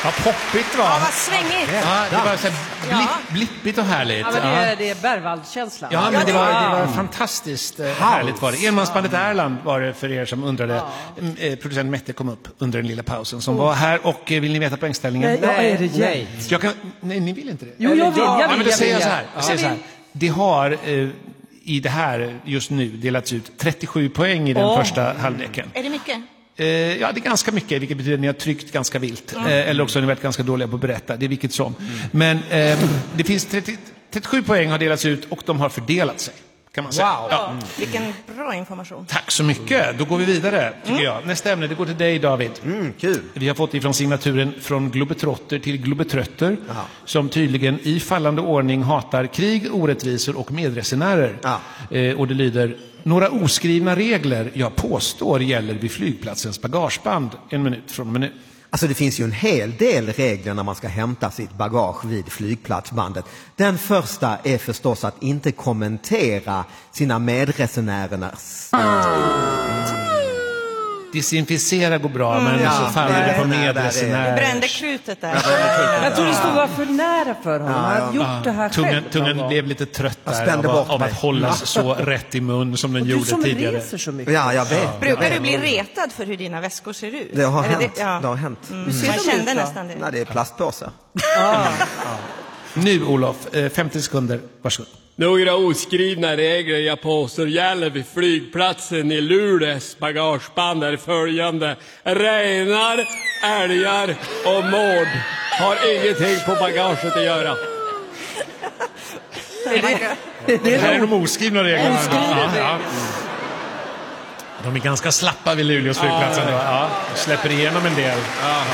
Vad poppigt va? Ja, vad svängigt. Ja, det var så här blippigt och härligt. Ja, men det är Berwald-känslan. Ja, men det var fantastiskt härligt var det. Enmansbandet Erland var det för er som undrade. Producent Mette kom upp under den lilla pausen som var här. Och vill ni veta poängställningen? Nej. Nej, ni vill inte det? Jo, jag vill. Ja, men då säger jag så här. Det har i det här just nu delats ut 37 poäng i den första halvleken. Är det mycket? Ja, det är ganska mycket, vilket betyder att ni har tryckt ganska vilt. Eller också har ni varit ganska dåliga på att berätta, det är vilket som. Men det finns 37 poäng har delats ut och de har fördelat sig, kan man säga. Wow. Ja. Vilken bra information. Tack så mycket, då går vi vidare, tycker jag. Nästa ämne, det går till dig, David. Kul. Vi har fått ifrån signaturen från globetrotter till globetrötter, som tydligen i fallande ordning hatar krig, orättvisor och medresenärer. Och det lyder: några oskrivna regler jag påstår gäller vid flygplatsens bagageband. 1 minut från nu. Alltså det finns ju en hel del regler när man ska hämta sitt bagage vid flygplatsbandet. Den första är förstås att inte kommentera sina medresenärernas... Desinficera går bra, men så faller det på medresenärer. Du brände krutet där. Jag tror det stod var för nära för honom. Han hade gjort det här själv. Tungan blev lite trött där av att hållas så rätt i mun som den gjorde tidigare. Du som reser så mycket. Ja, jag vet. Brukar du bli retad för hur dina väskor ser ut? Det har hänt. Det har hänt. Man kände nästan det. Nej, det är plastpåsar. Nu, Olof, 50 sekunder. Varsågod. Några oskrivna regler jag påstår gäller vid flygplatsen i Luleås bagageband är följande: renar, älgar och mård har ingenting på bagaget att göra. Det här är de oskrivna reglerna. De är ganska slappa vid Luleås flygplatsen. Släpper igenom en del.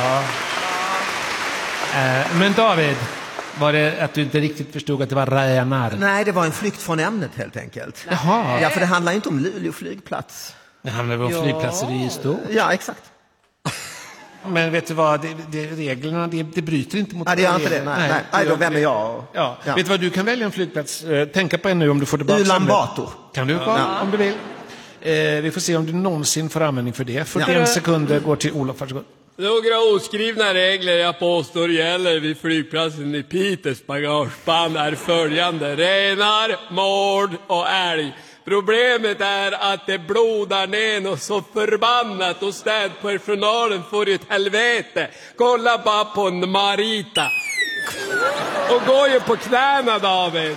Men David, var det att du inte riktigt förstod att det var renar? Nej, det var en flykt från ämnet helt enkelt. Jaha. Ja, för det handlar inte om Luleå flygplats. Det handlar om flygplatser i stort. Ja, exakt. Men vet du vad, reglerna, det bryter inte mot... Nej, det gör inte det. Nej, då vänder jag. Ja. Vet du vad, du kan välja en flygplats. Tänka på en nu om du får tillbaka... Ulan Bator. Kan du, om du vill. Vi får se om du någonsin får användning för det. 41 sekunder går till Olof, varsågod. Några oskrivna regler jag påstår gäller vid flygplatsen i Piteås bagageband är följande: renar, mård och älg. Problemet är att det blodar ner och så förbannat och städpersonalen får ett helvete. Kolla bara på en Marita. Och går ju på knäna, David.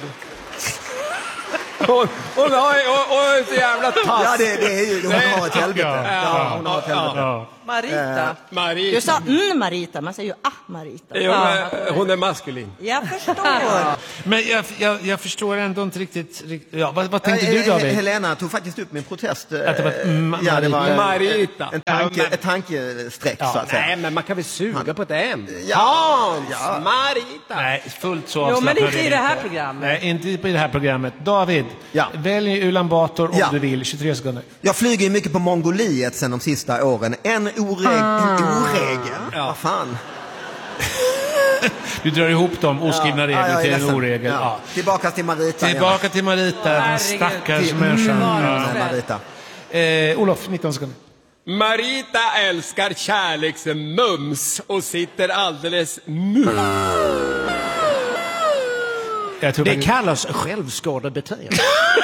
Hon är så jävla tass. Ja, det är ju, hon har ett helvete. Ja, hon har ett helvete. Marita. Du sa Marita, man säger ju Marita. Hon är maskulin. Jag förstår. Men jag förstår ändå inte riktigt. Ja, vad tänkte du, David? Helena tog faktiskt upp min protest. Att det var det var Marita. ett tankesträck så att säga. Nej, men man kan väl suga på ett M. Marita. Nej, fullt så Jo, avslappnad. men inte i det här programmet. Nej, inte i det här programmet. David, välj Ulan Bator om du vill. 23 sekunder. Jag flyger ju mycket på Mongoliet sen de sista åren. En oregel. Vad fan? Du drar ihop de oskrivna regler till en oregel. Ja. Tillbaka till Marita. Tillbaka till Marita, den stackars människan. Marita. Olof, 19 sekunder. Marita älskar kärleksmums och sitter alldeles Det kallas självskadebeteende.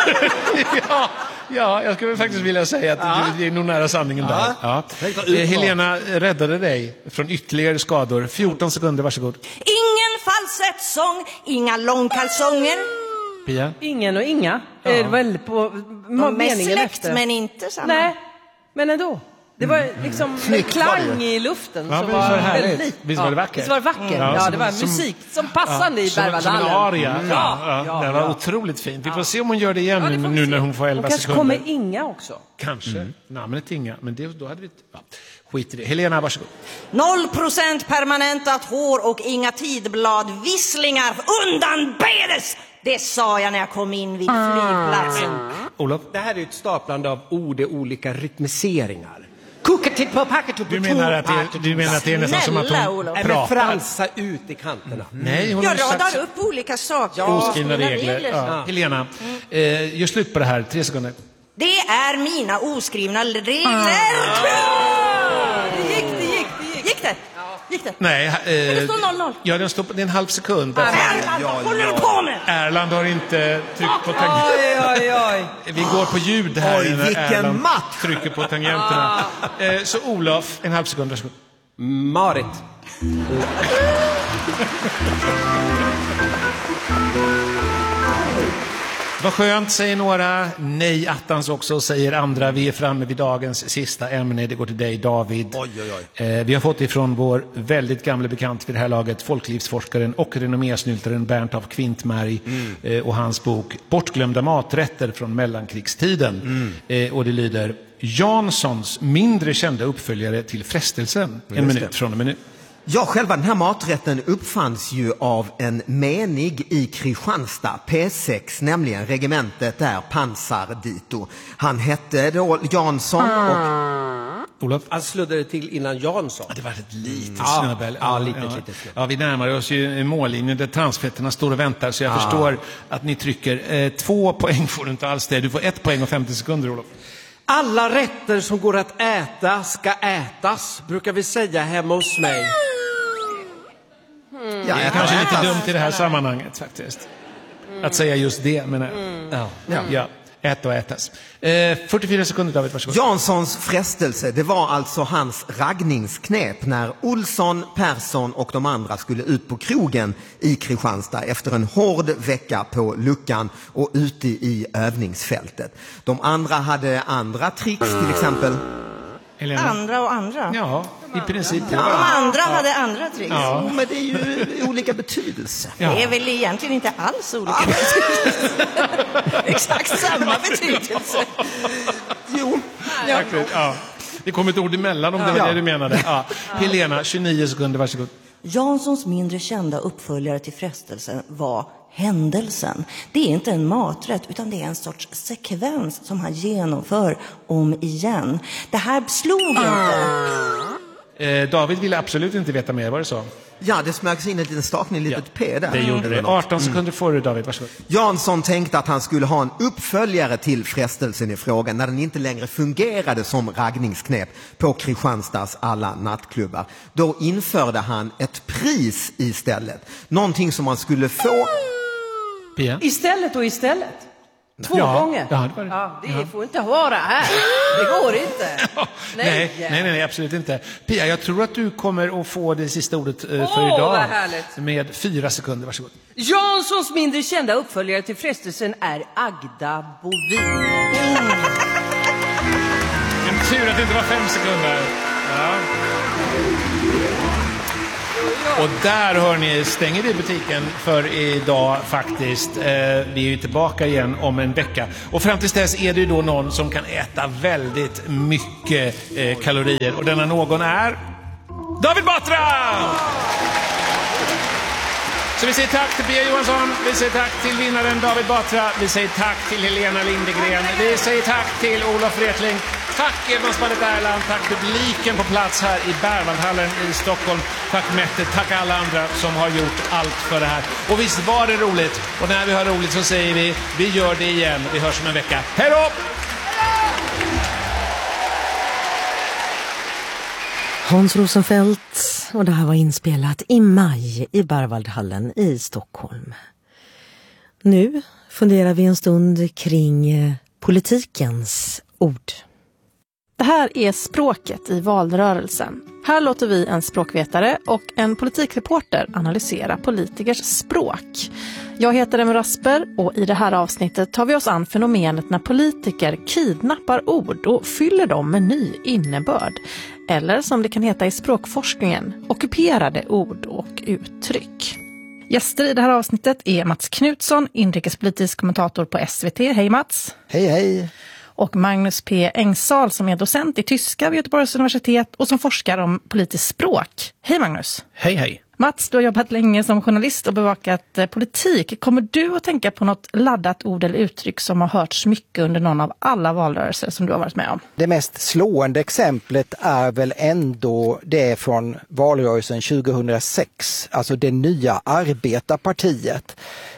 Ja, jag skulle faktiskt vilja säga att det är nog nära sanningen där. Ja. Helena räddade dig från ytterligare skador. 14 sekunder, varsågod. Ingen falsettsång, inga långkalsonger. Pia? Ingen och inga. Är väl på meningen släkt, efter. men inte samma. Nej, men ändå. Det var liksom en klang i luften som var väldigt... Visst var det vackert? Visst var det vackert? Ja, det var musik som passande i Berwaldhallen. Som en aria. Det var otroligt fint. Vi får se om hon gör det igen nu när hon får 11 sekunder. Kanske kommer Inga också. Kanske. Namnet Inga. Men då hade vi... skit i det. Helena, varsågod. 0% permanentat hår och inga tidbladvisslingar undanbedes. Det sa jag när jag kom in vid flygplatsen. Olof? Det här är ett staplande av ord i olika rytmiseringar. Du menar att det är nästan som att hon pratar. Fransa ut i kanterna. Nej, hon jag radar upp olika saker. Oskrivna regler. Ja. Helena, gör slut på det här. 3 sekunder. Det är mina oskrivna regler. Det gick. Gick det? Gick det? Nej. Det står 0-0. Ja, det är en halv sekund. Erland, vad håller du på med? Erland har inte tryckt på tangenterna. Vi går på ljud här. Oj, vilken Erland match! trycker på tangenterna. Så Olof, en halv sekund, varsågod. Marit. Vad skönt, säger några. Nej, attans också, säger andra. Vi är framme vid dagens sista ämne. Det går till dig, David. Vi har fått ifrån vår väldigt gamla bekant vid det här laget, folklivsforskaren och renommésnyltaren Bernt af Kvintmärg och hans bok Bortglömda maträtter från mellankrigstiden. Och det lyder: Janssons mindre kända uppföljare till frestelsen. En minut från och med nu. Ja, själva den här maträtten uppfanns ju av en menig i Kristianstad, P6, nämligen regementet där, Pansardito. Han hette då Jansson och... Olof? Han sluddade till innan Jansson. Det var ett litet snöbel. Ja, lite. Ja, vi närmar oss ju mållinjen där transfetterna står och väntar, så jag förstår att ni trycker. 2 poäng får du inte alls det. Du får 1 poäng och 50 sekunder, Olof. Alla rätter som går att äta ska ätas, brukar vi säga hemma hos mig. Ja, det är kanske lite dumt i det här sammanhanget faktiskt. Att säga just det, menar jag. Ja. Äta och ätas. 44 sekunder, David, varsågod. Janssons frestelse, det var alltså hans raggningsknep när Olsson, Persson och de andra skulle ut på krogen i Kristianstad efter en hård vecka på luckan och ute i övningsfältet. De andra hade andra tricks, till exempel. Helena. Andra och andra. Ja, i princip. De andra hade andra tricks. Ja. Men det är ju olika betydelser. Ja. Det är väl egentligen inte alls olika betydelser. Exakt samma betydelse. Jo. Ja. Det kom ett ord emellan om det var det du menade. Ja. Helena, 29 sekunder, varsågod. Janssons mindre kända uppföljare till frestelsen var händelsen. Det är inte en maträtt, utan det är en sorts sekvens som han genomför om igen. Det här slog inte. David ville absolut inte veta mer, var det så? Ja, det smögs in ett litet stakning, litet P där. Det gjorde det. 18 sekunder får du, David, varsågod. Jansson tänkte att han skulle ha en uppföljare till frestelsen i frågan när den inte längre fungerade som raggningsknep på Kristianstads alla nattklubbar. Då införde han ett pris istället. Någonting som man skulle få... Pia? Istället och istället. 2 gånger. Ja, det var det. Ja, det får inte vara här. Det går inte. Nej, absolut inte. Pia, jag tror att du kommer att få det sista ordet för idag. Vad härligt. Med 4 sekunder, varsågod. Janssons mindre kända uppföljare till frestelsen är Agda Bovin. En tur att det inte var 5 sekunder. Ja. Och där, hörni, stänger vi butiken för idag faktiskt. Vi är ju tillbaka igen om en vecka. Och fram tills dess är det ju då någon som kan äta väldigt mycket kalorier. Och denna någon är David Batra! Så vi säger tack till Pia Johansson, vi säger tack till vinnaren David Batra, vi säger tack till Helena Lindegren, vi säger tack till Olof Wretling. Tack Edmundsbandet Erland, tack publiken på plats här i Berwaldhallen i Stockholm. Tack Mette, tack alla andra som har gjort allt för det här. Och visst var det roligt. Och när vi har roligt så säger vi gör det igen. Vi hörs om en vecka. Hej då! Hans Rosenfeldt, och det här var inspelat i maj i Berwaldhallen i Stockholm. Nu funderar vi en stund kring politikens ord. Det här är Språket i valrörelsen. Här låter vi en språkvetare och en politikreporter analysera politikers språk. Jag heter Emma Rasper och i det här avsnittet tar vi oss an fenomenet när politiker kidnappar ord och fyller dem med ny innebörd. Eller som det kan heta i språkforskningen, ockuperade ord och uttryck. Gäster i det här avsnittet är Mats Knutsson, inrikespolitisk kommentator på SVT. Hej Mats! Hej hej! Och Magnus P. Engsal som är docent i tyska vid Göteborgs universitet och som forskar om politiskt språk. Hej Magnus! Hej hej! Mats, du har jobbat länge som journalist och bevakat politik. Kommer du att tänka på något laddat ord eller uttryck som har hörts mycket under någon av alla valrörelser som du har varit med om? Det mest slående exemplet är väl ändå det från valrörelsen 2006, alltså det nya arbetarpartiet.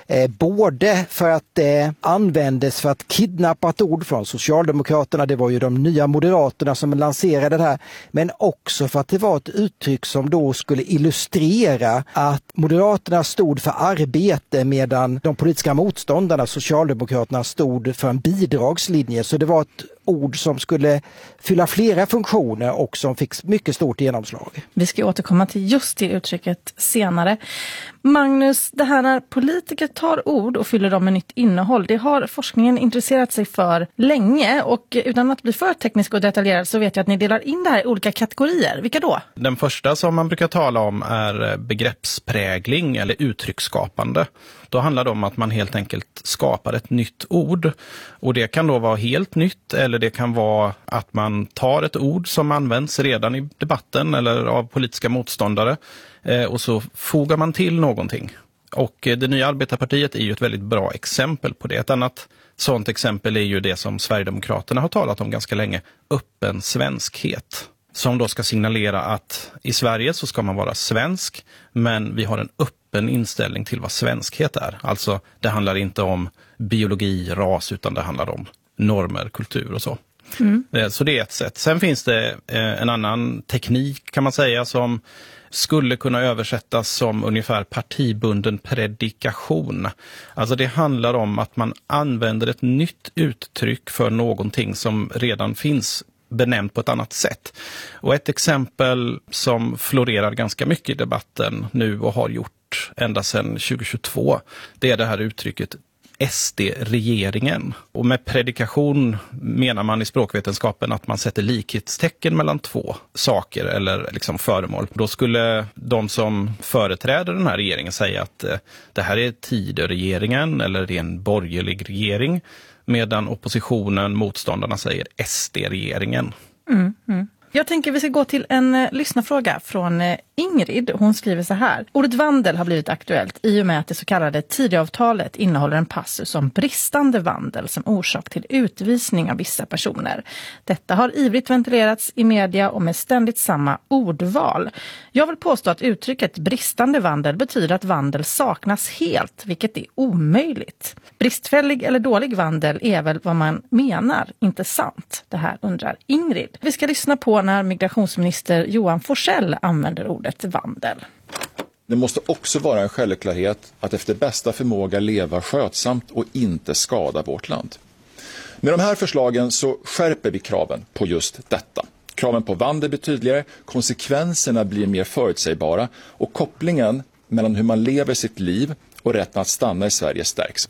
Både för att det användes för att kidnappa ett ord från Socialdemokraterna, det var ju de nya Moderaterna som lanserade det här, men också för att det var ett uttryck som då skulle illustrera att Moderaterna stod för arbete medan de politiska motståndarna, Socialdemokraterna, stod för en bidragslinje. Så det var ett ord som skulle fylla flera funktioner och som fick mycket stort genomslag. Vi ska återkomma till just det uttrycket senare. Magnus, det här när politiker tar ord och fyller dem med nytt innehåll, det har forskningen intresserat sig för länge, och utan att bli för teknisk och detaljerad så vet jag att ni delar in det här i olika kategorier. Vilka då? Den första som man brukar tala om är begreppsprägling eller uttrycksskapande. Då handlar det om att man helt enkelt skapar ett nytt ord, och det kan då vara helt nytt, eller det kan vara att man tar ett ord som används redan i debatten eller av politiska motståndare och så fogar man till någonting. Och det nya Arbetarpartiet är ju ett väldigt bra exempel på det. Ett annat sådant exempel är ju det som Sverigedemokraterna har talat om ganska länge, öppen svenskhet. Som då ska signalera att i Sverige så ska man vara svensk, men vi har en öppen inställning till vad svenskhet är. Alltså det handlar inte om biologi, ras, utan det handlar om normer, kultur och så. Så det är ett sätt. Sen finns det en annan teknik kan man säga som skulle kunna översättas som ungefär partibunden predikation. Alltså det handlar om att man använder ett nytt uttryck för någonting som redan finns benämnt på ett annat sätt. Och ett exempel som florerar ganska mycket i debatten nu och har gjort ända sedan 2022, det är det här uttrycket SD-regeringen. Och med predikation menar man i språkvetenskapen att man sätter likhetstecken mellan två saker eller liksom föremål. Då skulle de som företräder den här regeringen säga att det här är Tidöregeringen eller det är en borgerlig regering, medan oppositionen, motståndarna, säger SD-regeringen. Jag tänker vi ska gå till en lyssnarfråga från Ingrid. Hon skriver så här. Ordet vandel har blivit aktuellt i och med att det så kallade Tidöavtalet innehåller en passus om bristande vandel som orsak till utvisning av vissa personer. Detta har ivrigt ventilerats i media och med ständigt samma ordval. Jag vill påstå att uttrycket bristande vandel betyder att vandel saknas helt, vilket är omöjligt. Bristfällig eller dålig vandel är väl vad man menar, inte sant? Det här undrar Ingrid. Vi ska lyssna på när migrationsminister Johan Forssell använder ordet vandel. Det måste också vara en självklarhet att efter bästa förmåga leva skötsamt och inte skada vårt land. Med de här förslagen så skärper vi kraven på just detta. Kraven på vandel blir tydligare, konsekvenserna blir mer förutsägbara och kopplingen mellan hur man lever sitt liv och rätten att stanna i Sverige stärks.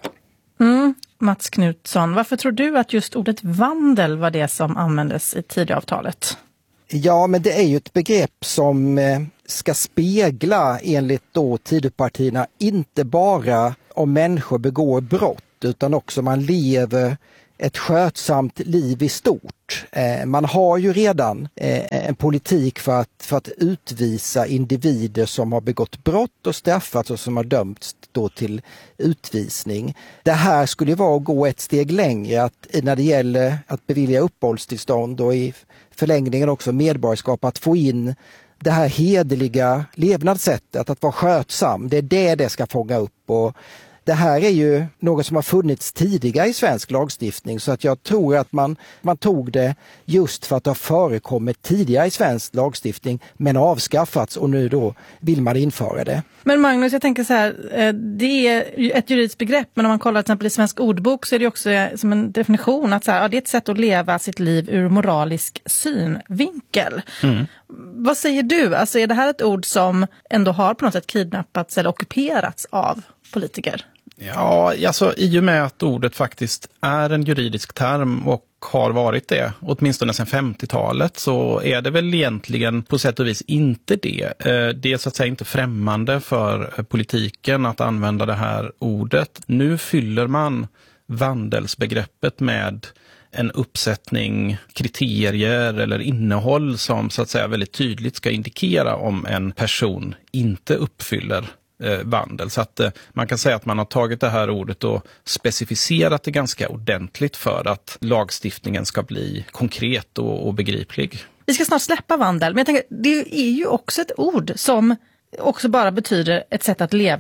Mats Knutsson, varför tror du att just ordet vandel var det som användes i Tidöavtalet? Ja, men det är ju ett begrepp som ska spegla enligt då Tidöpartierna inte bara om människor begår brott utan också om man lever ett skötsamt liv i stort. Man har ju redan en politik för att utvisa individer som har begått brott och straffats och som har dömts då till utvisning. Det här skulle vara att gå ett steg längre när det gäller att bevilja uppehållstillstånd och i förlängningen också medborgarskap, att få in det här hederliga levnadssättet, att vara skötsam. Det är det ska fånga upp, och det här är ju något som har funnits tidigare i svensk lagstiftning, så att jag tror att man tog det just för att det har förekommit tidigare i svensk lagstiftning men avskaffats, och nu då vill man införa det. Men Magnus, jag tänker så här, det är ett juridiskt begrepp, men om man kollar till exempel i svensk ordbok så är det också som en definition att så här, det är ett sätt att leva sitt liv ur moralisk synvinkel. Vad säger du? Alltså är det här ett ord som ändå har på något sätt kidnappats eller ockuperats av politiker? Ja, alltså i och med att ordet faktiskt är en juridisk term och har varit det, åtminstone sedan 50-talet, så är det väl egentligen på sätt och vis inte det. Det är så att säga inte främmande för politiken att använda det här ordet. Nu fyller man vandelsbegreppet med en uppsättning kriterier eller innehåll som så att säga väldigt tydligt ska indikera om en person inte uppfyller vandel. Så att man kan säga att man har tagit det här ordet och specificerat det ganska ordentligt för att lagstiftningen ska bli konkret och begriplig. Vi ska snart släppa vandel, men jag tänker, det är ju också ett ord som också bara betyder ett sätt att leva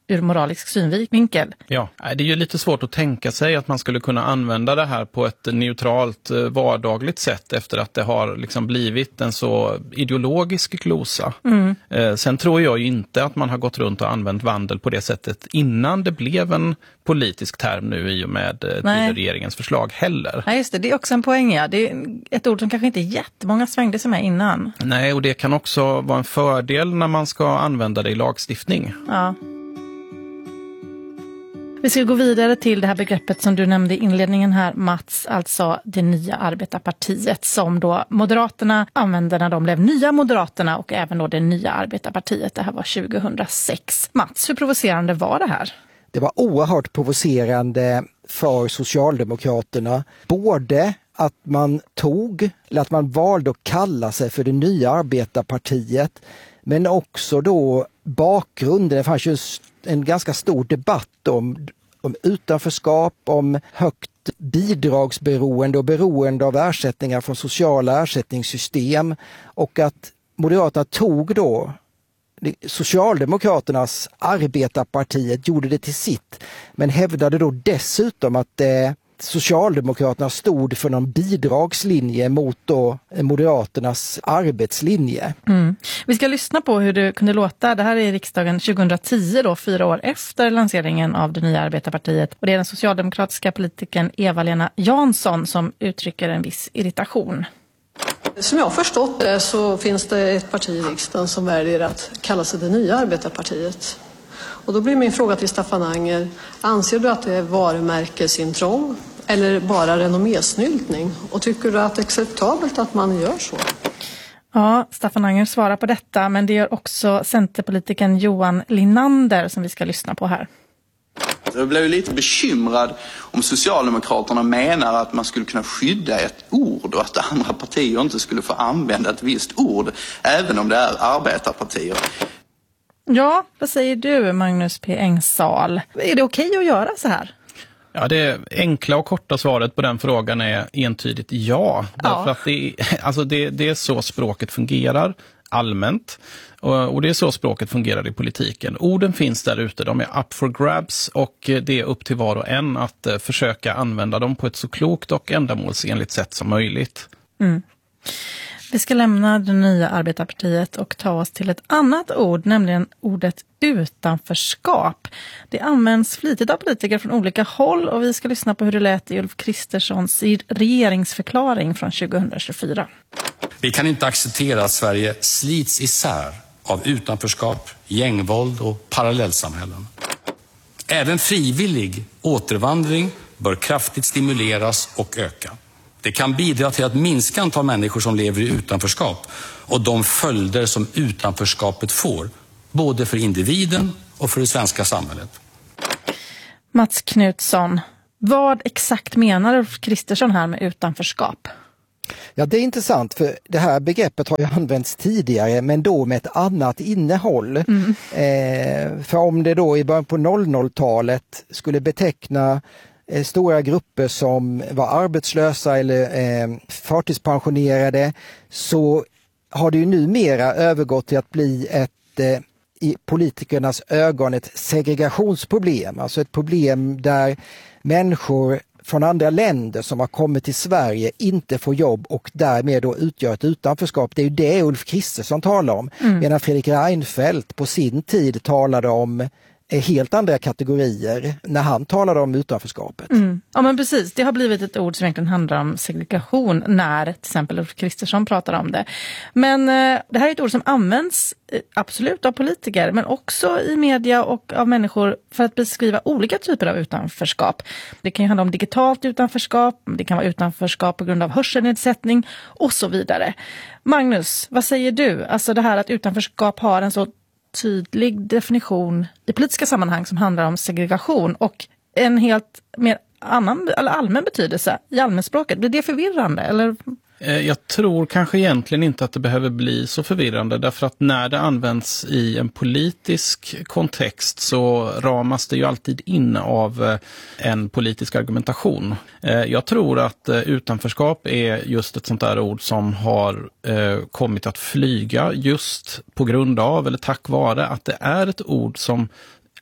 ur moralisk synvinkel. Ja, det är ju lite svårt att tänka sig att man skulle kunna använda det här på ett neutralt, vardagligt sätt efter att det har liksom blivit en så ideologisk glosa. Sen tror jag ju inte att man har gått runt och använt vandel på det sättet innan det blev en politisk term nu i och med regeringens förslag heller. Nej, just det. Det är också en poäng, ja. Det är ett ord som kanske inte jättemånga svängde sig med innan. Nej, och det kan också vara en fördel när man ska använda det i lagstiftning. Ja. Vi ska gå vidare till det här begreppet som du nämnde i inledningen här, Mats, alltså det nya arbetarpartiet som då Moderaterna använde när de blev nya Moderaterna och även då det nya arbetarpartiet. Det här var 2006. Mats, hur provocerande var det här? Det var oerhört provocerande för Socialdemokraterna. Både att man valde att kalla sig för det nya arbetarpartiet, men också då bakgrunden. Det fanns ju en ganska stor debatt om utanförskap, om högt bidragsberoende och beroende av ersättningar från sociala ersättningssystem, och att Moderaterna tog då Socialdemokraternas arbetarpartiet, gjorde det till sitt, men hävdade då dessutom att Socialdemokraterna stod för någon bidragslinje mot då Moderaternas arbetslinje. Vi ska lyssna på hur det kunde låta. Det här är i riksdagen 2010, då, 4 år efter lanseringen av det nya arbetarpartiet. Och det är den socialdemokratiska politikern Eva-Lena Jansson som uttrycker en viss irritation. Som jag har förstått det så finns det ett parti i riksdagen som väljer att kalla sig det nya arbetarpartiet. Och då blir min fråga till Staffan Anger, anser du att det är varumärkesintrång eller bara renommésnyltning? Och tycker du att det är acceptabelt att man gör så? Ja, Staffan Anger svarar på detta, men det gör också centerpolitiken Johan Linander som vi ska lyssna på här. Jag blev lite bekymrad om Socialdemokraterna menar att man skulle kunna skydda ett ord och att andra partier inte skulle få använda ett visst ord, även om det är arbetarpartier. Ja, vad säger du, Magnus P. Engsal? Är det okej att göra så här? Ja, det enkla och korta svaret på den frågan är entydigt ja. Därför att det är så språket fungerar allmänt. Och det är så språket fungerar i politiken. Orden finns där ute, de är up for grabs, och det är upp till var och en att försöka använda dem på ett så klokt och ändamålsenligt sätt som möjligt. Vi ska lämna det nya arbetarpartiet och ta oss till ett annat ord, nämligen ordet utanförskap. Det används flitigt av politiker från olika håll och vi ska lyssna på hur det lät i Ulf Kristerssons regeringsförklaring från 2024. Vi kan inte acceptera att Sverige slits isär av utanförskap, gängvåld och parallellsamhällen. Även frivillig återvandring bör kraftigt stimuleras och öka. Det kan bidra till att minska antal människor som lever i utanförskap och de följder som utanförskapet får, både för individen och för det svenska samhället. Mats Knutsson, vad exakt menar Ulf Kristersson här med utanförskap? Ja, det är intressant, för det här begreppet har ju använts tidigare, men då med ett annat innehåll. För om det då i början på 00-talet skulle beteckna stora grupper som var arbetslösa eller förtidspensionerade, så har det ju numera övergått till att bli i politikernas ögon ett segregationsproblem. Alltså ett problem där människor från andra länder som har kommit till Sverige inte får jobb och därmed då utgör ett utanförskap. Det är ju det Ulf Kristersson talar om. Medan Fredrik Reinfeldt på sin tid talade om helt andra kategorier när han talade om utanförskapet. Ja, men precis. Det har blivit ett ord som egentligen handlar om segregation när till exempel Ulf Kristersson pratar om det. Men det här är ett ord som används absolut av politiker, men också i media och av människor för att beskriva olika typer av utanförskap. Det kan ju handla om digitalt utanförskap, det kan vara utanförskap på grund av hörselnedsättning och så vidare. Magnus, vad säger du? Alltså det här att utanförskap har en så tydlig definition i politiska sammanhang som handlar om segregation och en helt mer allmän betydelse i allmänspråket. Blir det förvirrande eller? Jag tror kanske egentligen inte att det behöver bli så förvirrande, därför att när det används i en politisk kontext så ramas det ju alltid in av en politisk argumentation. Jag tror att utanförskap är just ett sånt där ord som har kommit att flyga just på grund av eller tack vare att det är ett ord som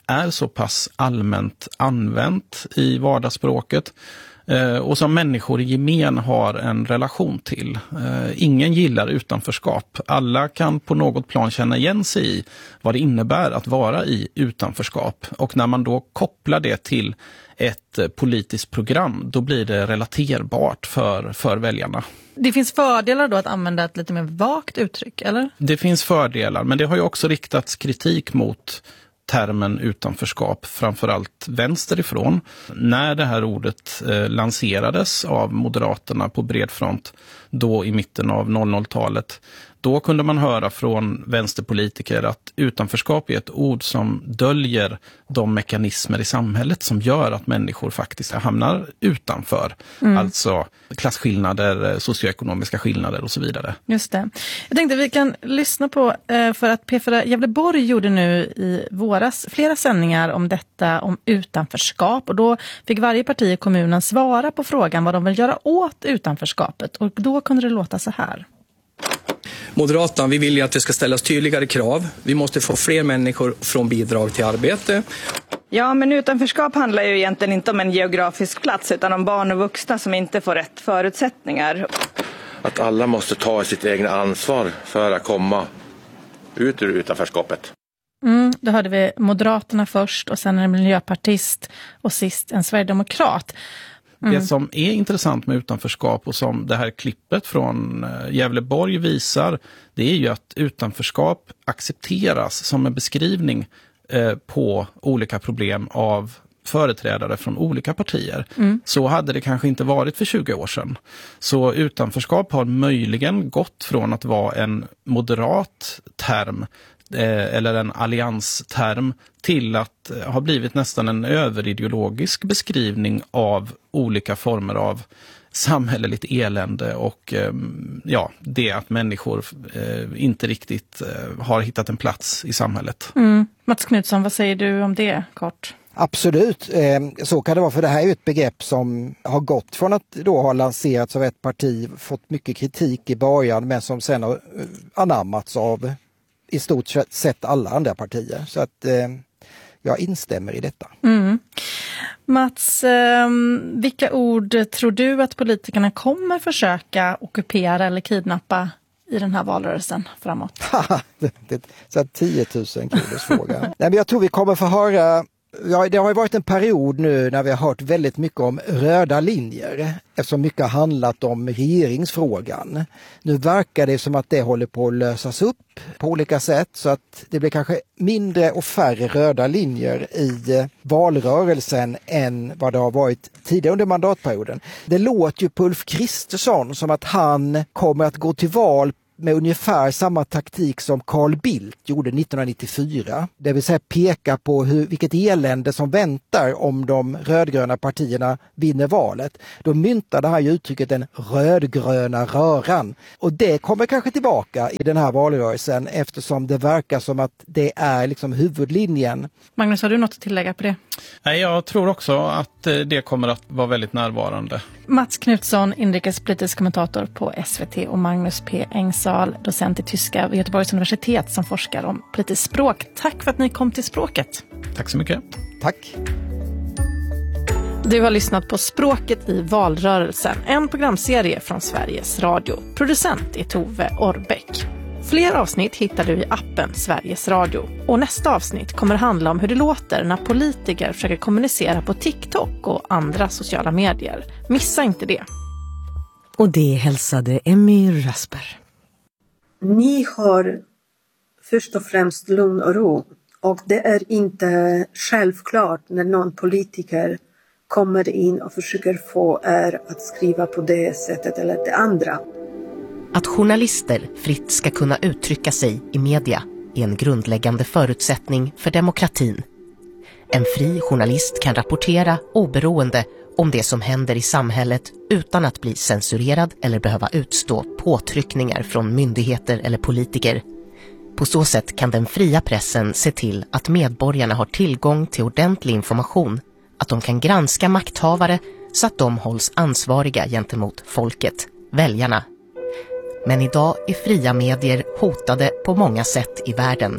är så pass allmänt använt i vardagsspråket och som människor i gemen har en relation till. Ingen gillar utanförskap. Alla kan på något plan känna igen sig i vad det innebär att vara i utanförskap. Och när man då kopplar det till ett politiskt program, då blir det relaterbart för väljarna. Det finns fördelar då att använda ett lite mer vagt uttryck, eller? Det finns fördelar, men det har ju också riktats kritik mot termen utanförskap, framförallt vänsterifrån. När det här ordet lanserades av Moderaterna på bred front, då i mitten av 00-talet, då kunde man höra från vänsterpolitiker att utanförskap är ett ord som döljer de mekanismer i samhället som gör att människor faktiskt hamnar utanför. Alltså klasskillnader, socioekonomiska skillnader och så vidare. Just det. Jag tänkte vi kan lyssna på, för att P4 Gävleborg gjorde nu i våras flera sändningar om detta, om utanförskap. Och då fick varje parti i kommunen svara på frågan vad de vill göra åt utanförskapet. Och då kunde det låta så här. Moderaterna, vi vill ju att det ska ställas tydligare krav. Vi måste få fler människor från bidrag till arbete. Ja, men utanförskap handlar ju egentligen inte om en geografisk plats utan om barn och vuxna som inte får rätt förutsättningar. Att alla måste ta sitt egna ansvar för att komma ut ur utanförskapet. Då hörde vi Moderaterna först och sen en miljöpartist och sist en sverigedemokrat. Det som är intressant med utanförskap och som det här klippet från Gävleborg visar, det är ju att utanförskap accepteras som en beskrivning på olika problem av företrädare från olika partier. Så hade det kanske inte varit för 20 år sedan. Så utanförskap har möjligen gått från att vara en moderat term eller en alliansterm till att ha blivit nästan en överideologisk beskrivning av olika former av samhälleligt elände och det att människor inte riktigt har hittat en plats i samhället. Mats Knutsson, vad säger du om det kort? Absolut, så kan det vara, för det här är ju ett begrepp som har gått från att då ha lanserats av ett parti, fått mycket kritik i början men som sen har anammats av i stort sett alla andra partier. Så att jag instämmer i detta. Mats, vilka ord tror du att politikerna kommer försöka ockupera eller kidnappa i den här valrörelsen framåt? Så 10 000 kronors fråga. Nej, men jag tror vi kommer få höra. Ja, det har ju varit en period nu när vi har hört väldigt mycket om röda linjer eftersom mycket har handlat om regeringsfrågan. Nu verkar det som att det håller på att lösas upp på olika sätt så att det blir kanske mindre och färre röda linjer i valrörelsen än vad det har varit tidigare under mandatperioden. Det låter ju på Ulf Kristersson som att han kommer att gå till val med ungefär samma taktik som Carl Bildt gjorde 1994. Det vill säga peka på vilket elände som väntar om de rödgröna partierna vinner valet. Då myntade han ju uttrycket den rödgröna röran. Och det kommer kanske tillbaka i den här valrörelsen eftersom det verkar som att det är liksom huvudlinjen. Magnus, har du något att tillägga på det? Nej, jag tror också att det kommer att vara väldigt närvarande. Mats Knutsson, inrikespolitisk kommentator på SVT och Magnus P. Engsal, docent i tyska vid Göteborgs universitet som forskar om politiskt språk. Tack för att ni kom till Språket. Tack så mycket. Tack. Du har lyssnat på Språket i valrörelsen, en programserie från Sveriges Radio. Producent är Tove Orbeck. Fler avsnitt hittar du i appen Sveriges Radio. Och nästa avsnitt kommer handla om hur det låter när politiker försöker kommunicera på TikTok och andra sociala medier. Missa inte det. Och det hälsade Emmy Rasper. Ni har först och främst lugn och ro. Och det är inte självklart när någon politiker kommer in och försöker få er att skriva på det sättet eller det andra. Att journalister fritt ska kunna uttrycka sig i media är en grundläggande förutsättning för demokratin. En fri journalist kan rapportera oberoende om det som händer i samhället utan att bli censurerad eller behöva utstå påtryckningar från myndigheter eller politiker. På så sätt kan den fria pressen se till att medborgarna har tillgång till ordentlig information, att de kan granska makthavare så att de hålls ansvariga gentemot folket, väljarna. Men idag är fria medier hotade på många sätt i världen.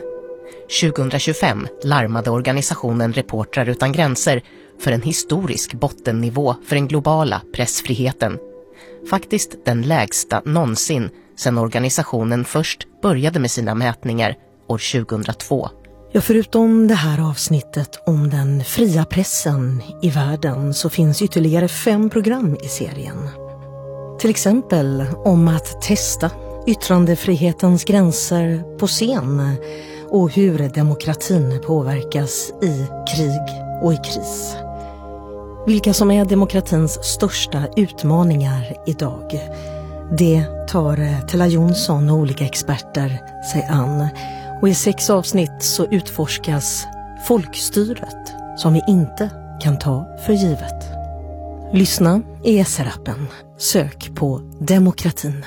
2025 larmade organisationen Reportrar utan gränser för en historisk bottennivå för den globala pressfriheten. Faktiskt den lägsta någonsin sedan organisationen först började med sina mätningar år 2002. Ja, förutom det här avsnittet om den fria pressen i världen så finns ytterligare 5 program i serien. Till exempel om att testa yttrandefrihetens gränser på scen och hur demokratin påverkas i krig och i kris. Vilka som är demokratins största utmaningar idag, det tar Tella Jonsson och olika experter sig an. Och i 6 avsnitt så utforskas folkstyret som vi inte kan ta för givet. Lyssna i SR-appen. Sök på demokratin.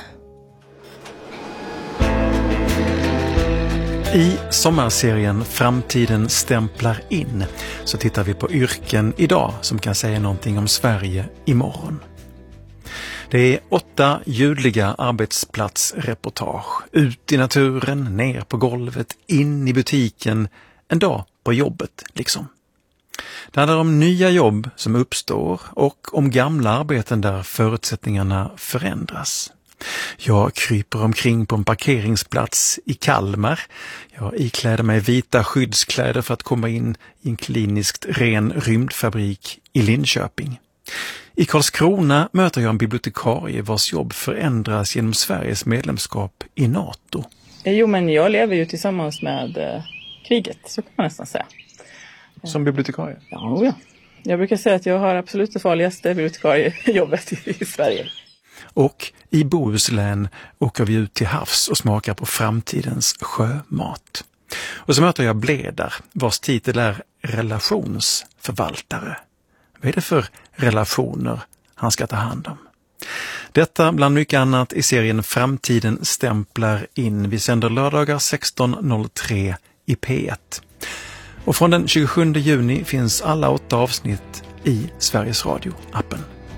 I sommarserien Framtiden stämplar in så tittar vi på yrken idag som kan säga någonting om Sverige imorgon. Det är 8 ljudliga arbetsplatsreportage. Ut i naturen, ner på golvet, in i butiken, en dag på jobbet liksom. Det handlar om nya jobb som uppstår och om gamla arbeten där förutsättningarna förändras. Jag kryper omkring på en parkeringsplats i Kalmar. Jag ikläder mig vita skyddskläder för att komma in i en kliniskt ren rymdfabrik i Linköping. I Karlskrona möter jag en bibliotekarie vars jobb förändras genom Sveriges medlemskap i NATO. Jo, men jag lever ju tillsammans med kriget, så kan man nästan säga. Som bibliotekarie? Ja. Jag brukar säga att jag har absolut det farligaste bibliotekariejobbet i Sverige. Och i Bohuslän åker vi ut till havs och smakar på framtidens sjömat. Och så möter jag Bledar, vars titel är relationsförvaltare. Vad är det för relationer han ska ta hand om? Detta bland mycket annat i serien Framtiden stämplar in. Vi sänder lördagar 16.03 i P1. Och från den 27 juni finns alla 8 avsnitt i Sveriges Radio-appen.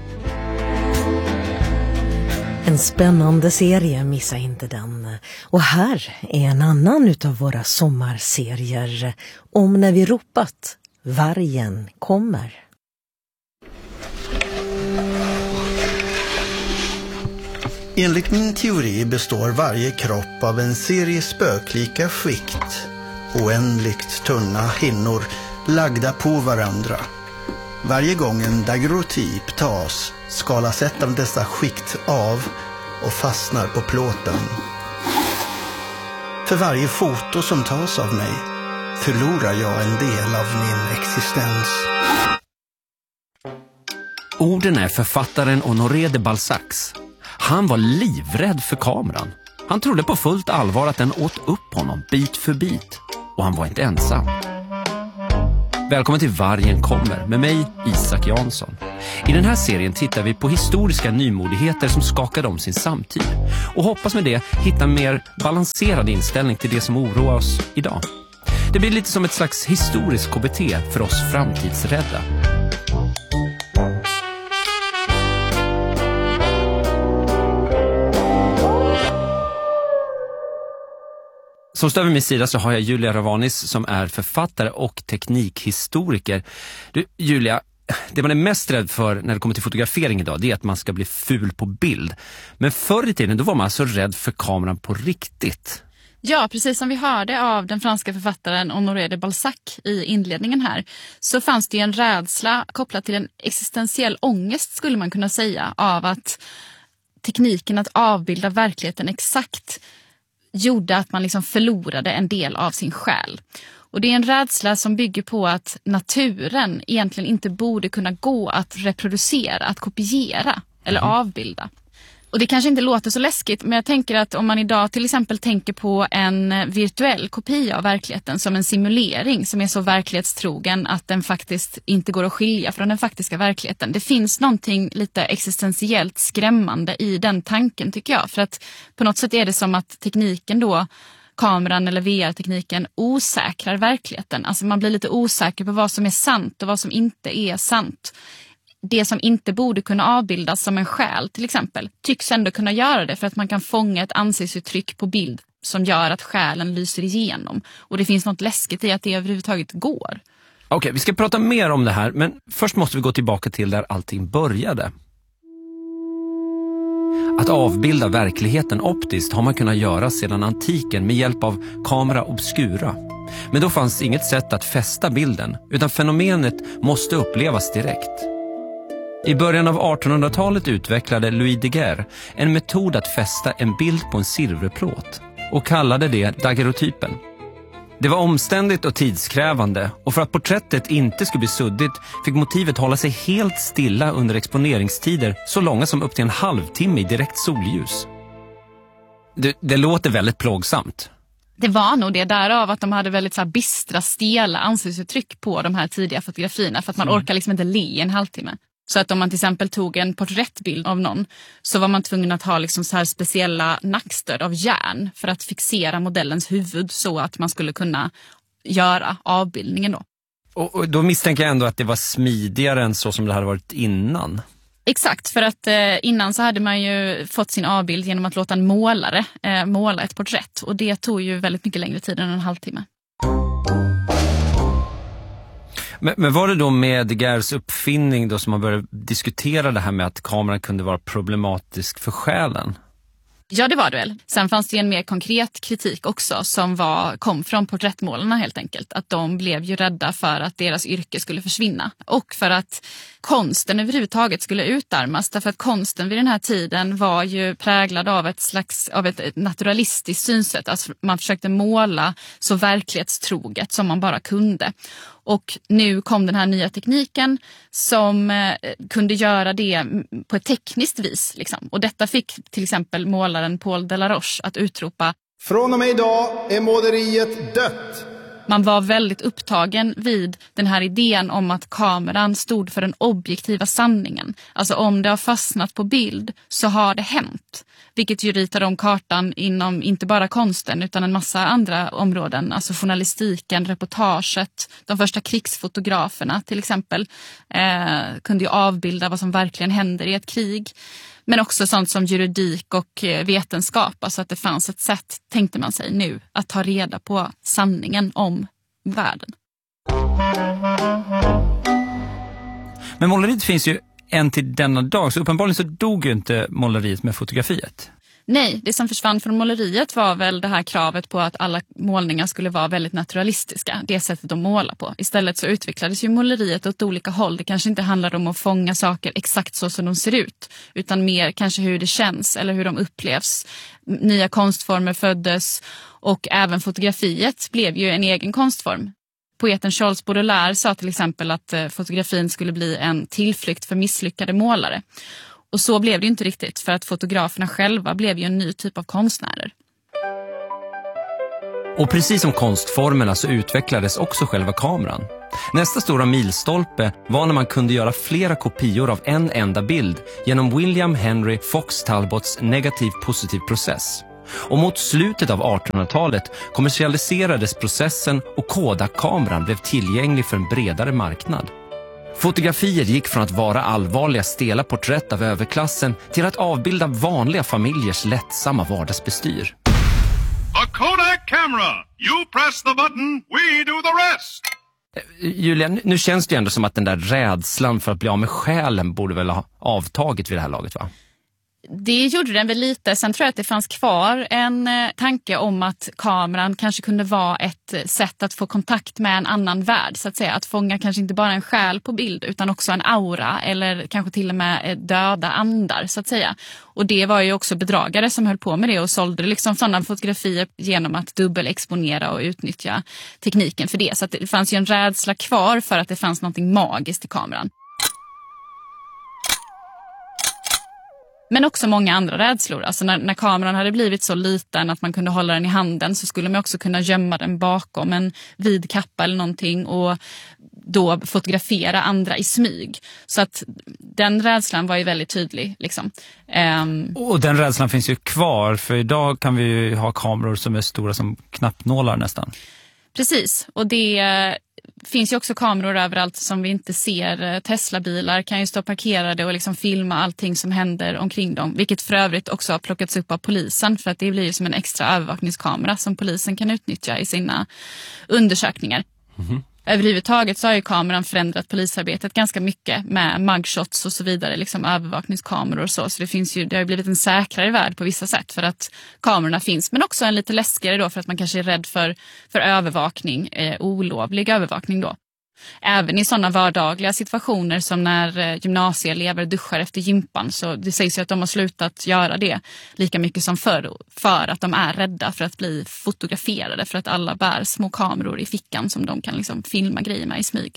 En spännande serie, missa inte den. Och här är en annan utav våra sommarserier om när vi ropat vargen kommer. Enligt min teori består varje kropp av en serie spöklika skikt, oändligt tunna hinnor lagda på varandra. Varje gång en daguerreotyp tas skalas ett av dessa skikt av och fastnar på plåten. För varje foto som tas av mig förlorar jag en del av min existens. Orden är författaren Honoré de Balzacs. Han var livrädd för kameran. Han trodde på fullt allvar att den åt upp honom bit för bit. Och han var inte ensam. Välkommen till Vargen kommer med mig, Isak Jansson. I den här serien tittar vi på historiska nymodigheter som skakade om sin samtid. Och hoppas med det hitta en mer balanserad inställning till det som oroar oss idag. Det blir lite som ett slags historisk KBT för oss framtidsrädda. Som stöd vid min sida så har jag Julia Ravanis som är författare och teknikhistoriker. Du, Julia, det man är mest rädd för när det kommer till fotografering idag, det är att man ska bli ful på bild. Men förr i tiden då var man alltså rädd för kameran på riktigt. Ja, precis som vi hörde av den franska författaren Honoré de Balzac i inledningen här, så fanns det ju en rädsla kopplad till en existentiell ångest, skulle man kunna säga, av att tekniken att avbilda verkligheten exakt gjorde att man liksom förlorade en del av sin själ. Och det är en rädsla som bygger på att naturen egentligen inte borde kunna gå att reproducera, att kopiera eller avbilda. Och det kanske inte låter så läskigt, men jag tänker att om man idag till exempel tänker på en virtuell kopia av verkligheten som en simulering som är så verklighetstrogen att den faktiskt inte går att skilja från den faktiska verkligheten. Det finns någonting lite existentiellt skrämmande i den tanken, tycker jag. För att på något sätt är det som att tekniken då, kameran eller VR-tekniken, osäkrar verkligheten. Alltså man blir lite osäker på vad som är sant och vad som inte är sant. Det som inte borde kunna avbildas som en själ till exempel tycks ändå kunna göra det för att man kan fånga ett ansiktsuttryck på bild som gör att själen lyser igenom. Och det finns något läskigt i att det överhuvudtaget går. Okej, vi ska prata mer om det här, men först måste vi gå tillbaka till där allting började. Att avbilda verkligheten optiskt har man kunnat göra sedan antiken med hjälp av camera obscura. Men då fanns inget sätt att fästa bilden, utan fenomenet måste upplevas direkt. I början av 1800-talet utvecklade Louis Daguerre en metod att fästa en bild på en silverplåt och kallade det daguerreotypen. Det var omständigt och tidskrävande, och för att porträttet inte skulle bli suddigt fick motivet hålla sig helt stilla under exponeringstider så långa som upp till en halvtimme i direkt solljus. Det låter väldigt plågsamt. Det var nog det, därav att de hade väldigt så här bistra, stela ansiktsuttryck på de här tidiga fotografierna, för att man orkar liksom inte le en halvtimme. Så att om man till exempel tog en porträttbild av någon, så var man tvungen att ha liksom så här speciella nackstöd av järn för att fixera modellens huvud så att man skulle kunna göra avbildningen då. Och då misstänker jag ändå att det var smidigare än så som det hade varit innan. Exakt, för att innan så hade man ju fått sin avbild genom att låta en målare måla ett porträtt. Och det tog ju väldigt mycket längre tid än en halvtimme. Men var det då med Daguerres uppfinning då som man började diskutera det här med att kameran kunde vara problematisk för själen? Ja, det var det väl. Sen fanns det en mer konkret kritik också som kom från porträttmålarna helt enkelt. Att de blev ju rädda för att deras yrke skulle försvinna. Och för att konsten överhuvudtaget skulle utarmas. Därför att konsten vid den här tiden var ju präglad av ett naturalistiskt synsätt. Alltså man försökte måla så verklighetstroget som man bara kunde. Och nu kom den här nya tekniken som kunde göra det på ett tekniskt vis. Liksom. Och detta fick till exempel målaren Paul Delaroche att utropa: från och med idag är måleriet dött. Man var väldigt upptagen vid den här idén om att kameran stod för den objektiva sanningen. Alltså om det har fastnat på bild så har det hänt. Vilket ju ritar om kartan inom inte bara konsten utan en massa andra områden. Alltså journalistiken, reportaget, de första krigsfotograferna till exempel kunde ju avbilda vad som verkligen händer i ett krig. Men också sånt som juridik och vetenskap. Alltså att det fanns ett sätt, tänkte man sig nu, att ta reda på sanningen om världen. Men måleriet finns ju än till denna dag, så uppenbarligen så dog ju inte måleriet med fotografiet. Nej, det som försvann från måleriet var väl det här kravet på att alla målningar skulle vara väldigt naturalistiska. Det sättet att måla på. Istället så utvecklades ju måleriet åt olika håll. Det kanske inte handlar om att fånga saker exakt så som de ser ut. Utan mer kanske hur det känns eller hur de upplevs. Nya konstformer föddes och även fotografiet blev ju en egen konstform. Poeten Charles Baudelaire sa till exempel att fotografin skulle bli en tillflykt för misslyckade målare. Och så blev det ju inte riktigt, för att fotograferna själva blev ju en ny typ av konstnärer. Och precis som konstformerna så utvecklades också själva kameran. Nästa stora milstolpe var när man kunde göra flera kopior av en enda bild genom William Henry Fox Talbots negativ-positiv process. Och mot slutet av 1800-talet kommersialiserades processen och Kodak-kameran blev tillgänglig för en bredare marknad. Fotografier gick från att vara allvarliga stela porträtt av överklassen till att avbilda vanliga familjers lättsamma vardagsbestyr. A Kodak camera. You press the button, we do the rest. Julia, nu känns det ju ändå som att den där rädslan för att bli av med själen borde väl ha avtagit vid det här laget, va? Det gjorde den väl lite. Sen tror jag att det fanns kvar en tanke om att kameran kanske kunde vara ett sätt att få kontakt med en annan värld, så att säga. Att fånga kanske inte bara en själ på bild utan också en aura eller kanske till och med döda andar, så att säga. Och det var ju också bedragare som höll på med det och sålde liksom sådana fotografier genom att dubbelexponera och utnyttja tekniken för det. Så att det fanns ju en rädsla kvar för att det fanns något magiskt i kameran. Men också många andra rädslor. Alltså när kameran hade blivit så liten att man kunde hålla den i handen, så skulle man också kunna gömma den bakom en vid kappa eller någonting och då fotografera andra i smyg. Så att den rädslan var ju väldigt tydlig. Liksom. Och den rädslan finns ju kvar, för idag kan vi ju ha kameror som är stora som knappnålar nästan. Precis, och det Det finns ju också kameror överallt som vi inte ser. Tesla-bilar kan ju stå parkerade och liksom filma allting som händer omkring dem. Vilket för övrigt också har plockats upp av polisen, för att det blir ju som en extra övervakningskamera som polisen kan utnyttja i sina undersökningar. Överhuvudtaget så har ju kameran förändrat polisarbetet ganska mycket med mugshots och så vidare, liksom övervakningskameror och så. Så det har ju blivit en säkrare värld på vissa sätt för att kamerorna finns. Men också en lite läskigare då för att man kanske är rädd för övervakning, olovlig övervakning då. Även i sådana vardagliga situationer som när gymnasieelever duschar efter gympan, så det sägs ju att de har slutat göra det lika mycket som förr för att de är rädda för att bli fotograferade, för att alla bär små kameror i fickan som de kan liksom filma grejer med i smyg.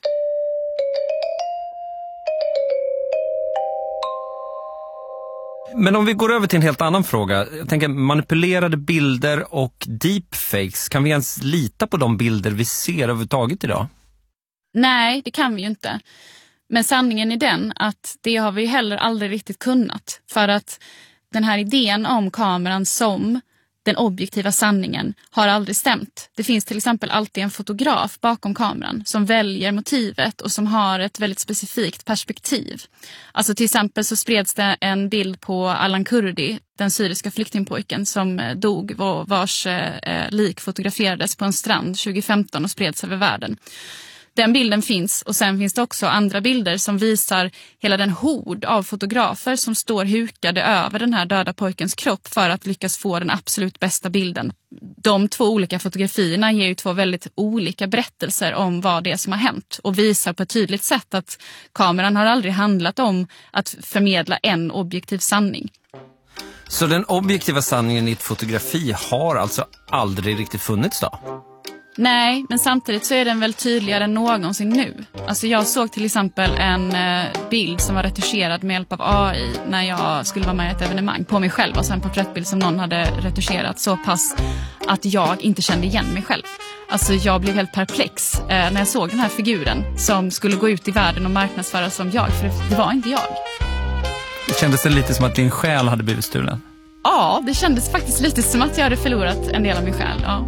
Men om vi går över till en helt annan fråga. Jag tänker manipulerade bilder och deepfakes. Kan vi ens lita på de bilder vi ser överhuvudtaget idag? Nej, det kan vi ju inte. Men sanningen är den att det har vi heller aldrig riktigt kunnat. För att den här idén om kameran som den objektiva sanningen har aldrig stämt. Det finns till exempel alltid en fotograf bakom kameran som väljer motivet och som har ett väldigt specifikt perspektiv. Alltså till exempel så spreds det en bild på Alan Kurdi, den syriska flyktingpojken som dog, vars lik fotograferades på en strand 2015 och spreds över världen. Den bilden finns, och sen finns det också andra bilder som visar hela den hord av fotografer som står hukade över den här döda pojkens kropp för att lyckas få den absolut bästa bilden. De två olika fotografierna ger ju två väldigt olika berättelser om vad det är som har hänt och visar på ett tydligt sätt att kameran har aldrig handlat om att förmedla en objektiv sanning. Så den objektiva sanningen i ett fotografi har alltså aldrig riktigt funnits då? Nej, men samtidigt så är den väl tydligare än någonsin nu. Alltså jag såg till exempel en bild som var retuscherad med hjälp av AI när jag skulle vara med i ett evenemang på mig själv. Och sen på porträttbild som någon hade retuscherat så pass att jag inte kände igen mig själv. Alltså jag blev helt perplex när jag såg den här figuren som skulle gå ut i världen och marknadsföras som jag. För det var inte jag. Kändes det lite som att din själ hade blivit stulen? Ja, det kändes faktiskt lite som att jag hade förlorat en del av min själ, ja.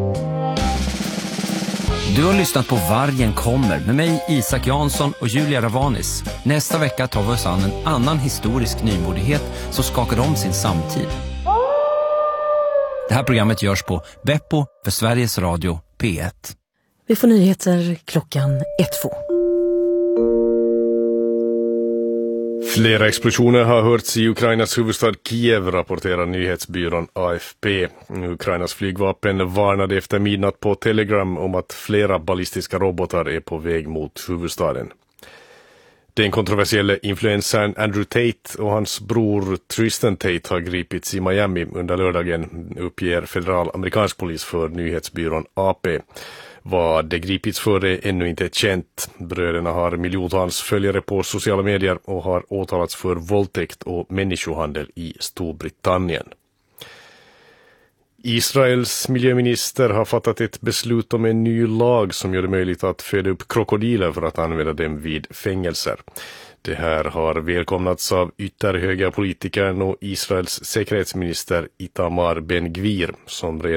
Du har lyssnat på Vargen kommer med mig, Isak Jansson och Julia Ravanis. Nästa vecka tar vi oss an en annan historisk nymodighet som skakar om sin samtid. Det här programmet görs på Beppo för Sveriges Radio P1. Vi får nyheter klockan 1-2. Flera explosioner har hörts i Ukrainas huvudstad Kiev, rapporterar nyhetsbyrån AFP. Ukrainas flygvapen varnade efter midnatt på Telegram om att flera ballistiska robotar är på väg mot huvudstaden. Den kontroversiella influencern Andrew Tate och hans bror Tristan Tate har gripits i Miami under lördagen, uppger federal amerikansk polis för nyhetsbyrån AP. Vad det gripits för är ännu inte känt. Bröderna har miljontals följare på sociala medier och har åtalats för våldtäkt och människohandel i Storbritannien. Israels miljöminister har fattat ett beslut om en ny lag som gör det möjligt att föda upp krokodiler för att använda dem vid fängelser. Det här har välkomnats av ytterhöga politikern och Israels säkerhetsminister Itamar Ben-Gvir som